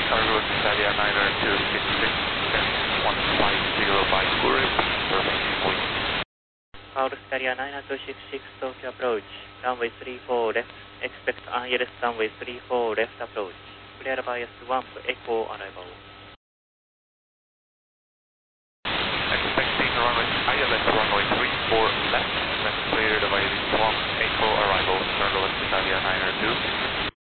cargo Italia 926, 150 by Zurich, perfect wind. Cargo Italia 926, Tokyo approach, runway 34 left, expect ILS runway 34 left approach, clear bias 1 echo arrival. Expecting runway ILS runway 34 left, then cleared by 1 echo arrival, Cargo Italia 902.